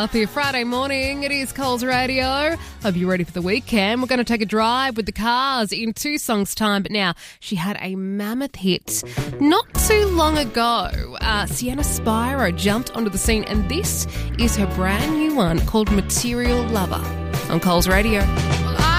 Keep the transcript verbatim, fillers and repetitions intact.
Up here Friday morning, it is Coles Radio. Hope you're ready for the weekend. We're going to take a drive with the cars in two songs' time. But now, she had a mammoth hit not too long ago. Uh, Sienna Spiro jumped onto the scene, and this is her brand new one called Material Lover on Coles Radio.